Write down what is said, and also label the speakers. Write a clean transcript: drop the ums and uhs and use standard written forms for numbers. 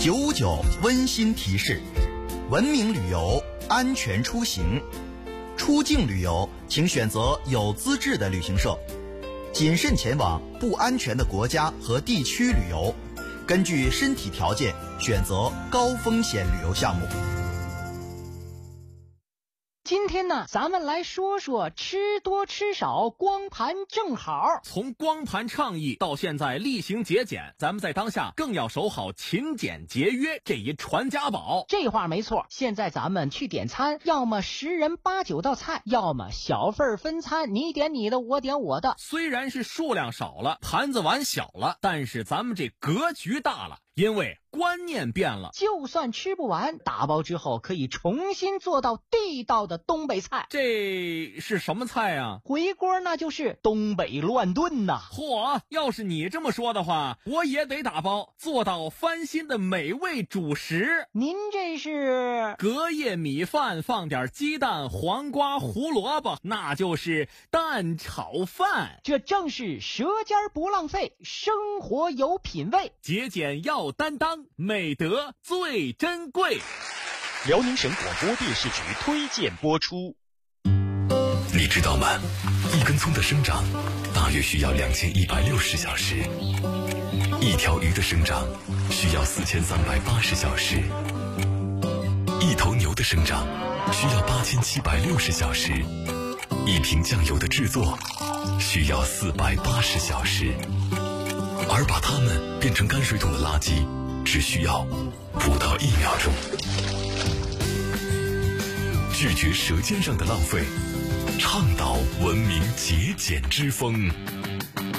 Speaker 1: 959温馨提示：文明旅游，安全出行。出境旅游，请选择有资质的旅行社，谨慎前往不安全的国家和地区旅游，根据身体条件选择高风险旅游项目。
Speaker 2: 今天呢，咱们来说说吃多吃少，光盘正好。
Speaker 3: 从光盘倡议到现在厉行节俭，咱们在当下更要守好勤俭节约这一传家宝。
Speaker 2: 这话没错，现在咱们去点餐，要么10人8、9道菜，要么小份分餐，你点你的，我点我的。
Speaker 3: 虽然是数量少了，盘子碗小了，但是咱们这格局大了，因为观念变了，
Speaker 2: 就算吃不完，打包之后可以重新做到地道的东北菜。
Speaker 3: 这是什么菜啊？
Speaker 2: 回锅那就是东北乱炖呐。
Speaker 3: 嚯，要是你这么说的话，我也得打包做到翻新的美味主食。
Speaker 2: 您这是
Speaker 3: 隔夜米饭放点鸡蛋、黄瓜、胡萝卜，那就是蛋炒饭。
Speaker 2: 这正是舌尖不浪费，生活有品味，
Speaker 3: 节俭要担当，美德最珍贵。
Speaker 4: 辽宁省广播电视局推荐播出。
Speaker 5: 你知道吗？一根葱的生长大约需要2160小时，一条鱼的生长需要4380小时，一头牛的生长需要8760小时，一瓶酱油的制作需要480小时，而把它们变成泔水桶的垃圾只需要不到1秒钟。拒绝舌尖上的浪费，倡导文明节俭之风。